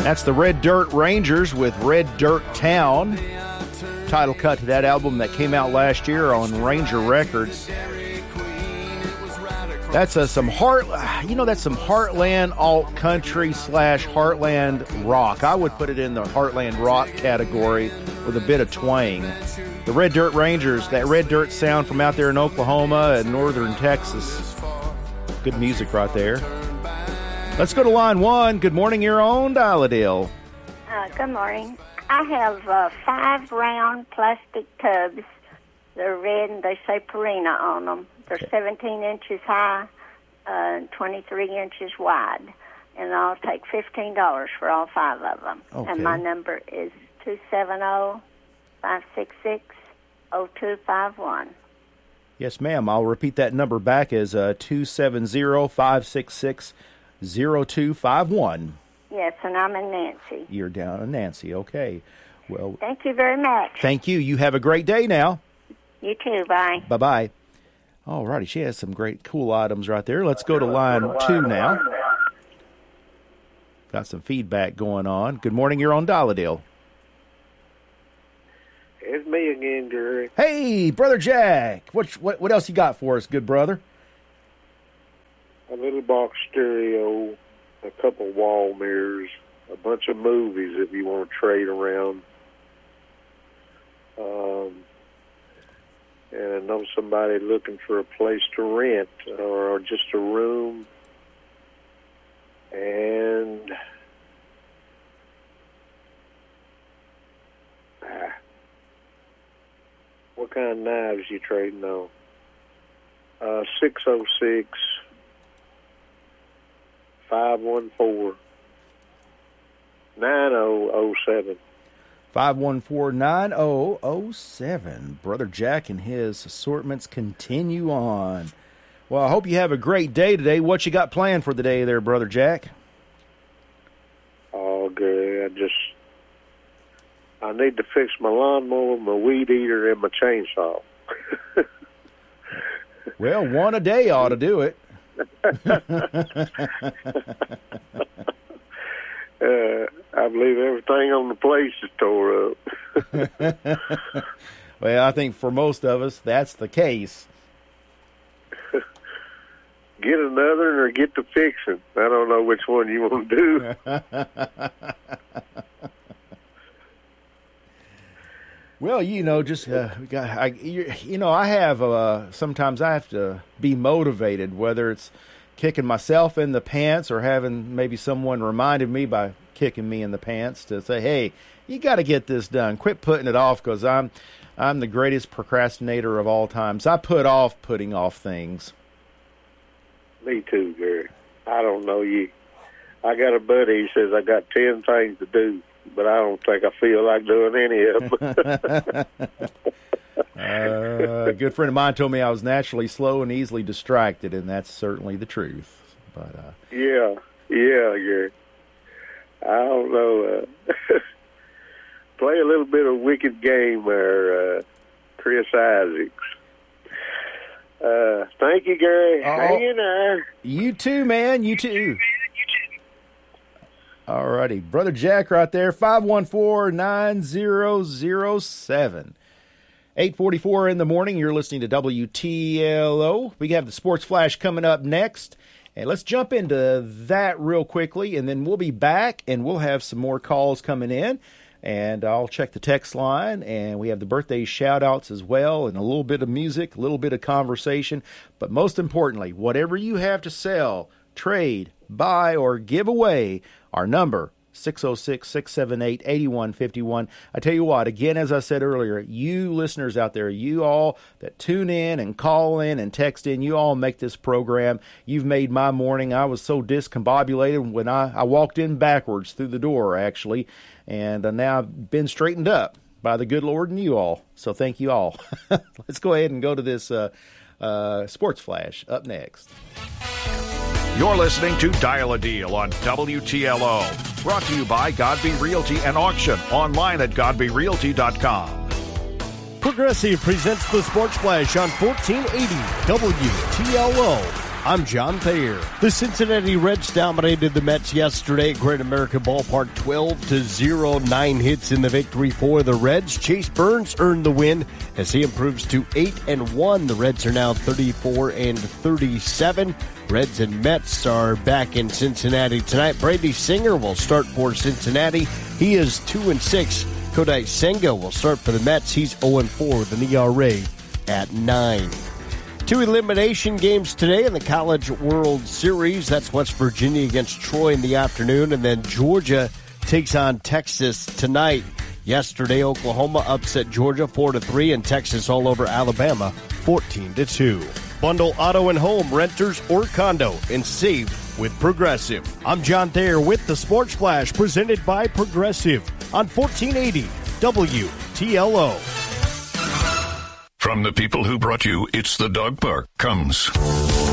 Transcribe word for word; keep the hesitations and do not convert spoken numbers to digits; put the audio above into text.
That's the Red Dirt Rangers with Red Dirt Town. Title cut to that album that came out last year on Ranger Records. That's a, some heart, you know, that's some Heartland alt country slash Heartland rock. I would put it in the Heartland rock category with a bit of twang. The Red Dirt Rangers, that red dirt sound from out there in Oklahoma and northern Texas. Good music right there. Let's go to line one. Good morning, you're on Dial-A-Deal. Uh, good morning. I have uh, five round plastic tubs. They're red and they say Purina on them. They're okay. seventeen inches high, uh, twenty-three inches wide. And I'll take fifteen dollars for all five of them. Okay. And my number is two seven zero, five six six, zero two five one. Yes, ma'am. I'll repeat that number back as uh, two seven zero, five six six, zero two five one. Yes, and I'm in Nancy. You're down in Nancy. Okay. Well, thank you very much. Thank you. You have a great day now. You too. Bye. Bye-bye. All righty. She has some great cool items right there. Let's go to line two now. Got some feedback going on. Good morning. You're on Dial-A-Deal. It's me again, Gary. Hey, Brother Jack. What, what, what else you got for us, good brother? A little box stereo, a couple wall mirrors, a bunch of movies if you want to trade around. Um, and I know somebody looking for a place to rent or just a room. And ah, what kind of knives you trading on? Uh, six oh six, five one four, nine oh oh seven. five one four, nine oh oh seven. Brother Jack and his assortments continue on. Well, I hope you have a great day today. What you got planned for the day there, Brother Jack? Oh, good. I just, I need to fix my lawnmower, my weed eater, and my chainsaw. Well, one a day ought to do it. uh, I believe everything on the place is tore up. Well, I think for most of us, that's the case. Get another or get to fixing. I don't know which one you want to do. Well, you know, just uh, I, you, you know, I have uh, sometimes I have to be motivated, whether it's kicking myself in the pants or having maybe someone reminded me by kicking me in the pants to say, "Hey, you got to get this done. Quit putting it off," because I'm I'm the greatest procrastinator of all times. I put off putting off things. Me too, Gary. I don't know you. I got a buddy. He says I got ten things to do, but I don't think I feel like doing any of them. uh, a good friend of mine told me I was naturally slow and easily distracted, and that's certainly the truth. But uh, yeah, yeah, Gary. I don't know. Uh, play a little bit of Wicked Game there, uh, Chris Isaacs. Uh, thank you, Gary. Oh, hang in there. You too, man. You too. All righty. Brother Jack right there, five one four, nine zero zero seven. eight forty-four in the morning. You're listening to W T L O. We have the Sports Flash coming up next. And let's jump into that real quickly, and then we'll be back, and we'll have some more calls coming in. And I'll check the text line, and we have the birthday shout-outs as well, and a little bit of music, a little bit of conversation. But most importantly, whatever you have to sell, trade, buy, or give away, our number, six oh six, six seven eight, eight one five one. I tell you what, again, as I said earlier, you listeners out there, you all that tune in and call in and text in, you all make this program. You've made my morning. I was so discombobulated when I, I walked in backwards through the door, actually, and uh, now I've been straightened up by the good Lord and you all. So thank you all. Let's go ahead and go to this uh, uh, Sports Flash up next. You're listening to Dial-A-Deal on W T L O. Brought to you by Godby Realty and Auction. Online at godby realty dot com. Progressive presents the Sports Flash on fourteen eighty W T L O. I'm John Thayer. The Cincinnati Reds dominated the Mets yesterday at Great American Ballpark twelve to zero. Nine hits in the victory for the Reds. Chase Burns earned the win as he improves to eight and one. The Reds are now thirty-four and thirty-seven. Reds and Mets are back in Cincinnati tonight. Brady Singer will start for Cincinnati. He is two and six. Kodai Senga will start for the Mets. He's oh and four with an E R A at nine. Two elimination games today in the College World Series. That's West Virginia against Troy in the afternoon, and then Georgia takes on Texas tonight. Yesterday, Oklahoma upset Georgia four to three, and Texas all over Alabama fourteen to two. Bundle auto and home, renters or condo, and save with Progressive. I'm John Thayer with the Sports Flash, presented by Progressive on fourteen eighty W T L O. From the people who brought you It's the Dog Park comes